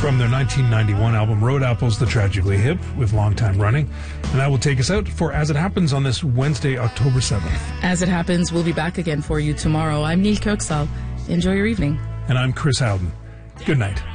from their 1991 album Road Apples, The Tragically Hip, with Long Time Running. And that will take us out for As It Happens on this Wednesday, October 7th. As It Happens, we'll be back again for you tomorrow. I'm Neil Kirksall. Enjoy your evening. And I'm Chris Howden. Good night.